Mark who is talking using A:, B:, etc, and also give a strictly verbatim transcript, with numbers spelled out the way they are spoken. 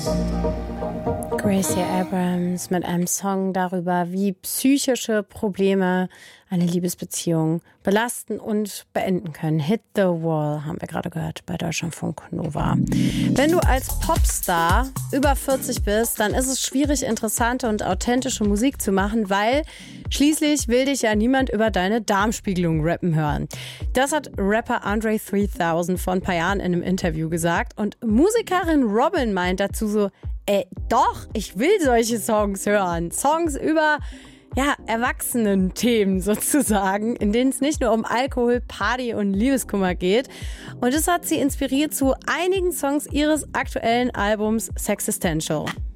A: Gracie Abrams mit einem Song darüber, wie psychische Probleme eine Liebesbeziehung belasten und beenden können. Hit the Wall haben wir gerade gehört bei Deutschlandfunk Nova. Wenn du als Popstar über vierzig bist, dann ist es schwierig, interessante und authentische Musik zu machen, weil schließlich will dich ja niemand über deine Darmspiegelung rappen hören. Das hat Rapper Andre dreitausend vor ein paar Jahren in einem Interview gesagt und Musikerin Robin meint dazu so, ey, doch, ich will solche Songs hören. Songs über, ja, Erwachsenen-Themen sozusagen, in denen es nicht nur um Alkohol, Party und Liebeskummer geht. Und das hat sie inspiriert zu einigen Songs ihres aktuellen Albums Sexistential.